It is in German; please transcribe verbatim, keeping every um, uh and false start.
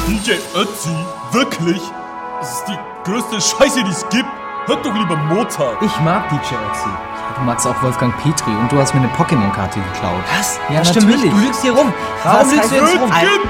D J Ötzi? Wirklich? Das ist die größte Scheiße, die es gibt. Hört doch lieber Mozart. Ich mag D J Ötzi. Ja, du magst auch Wolfgang Petri und du hast mir eine Pokémon-Karte geklaut. Was? Ja, das stimmt natürlich. nicht. Du lügst hier rum. Warum Was lügst heißt du jetzt das? rum? Gib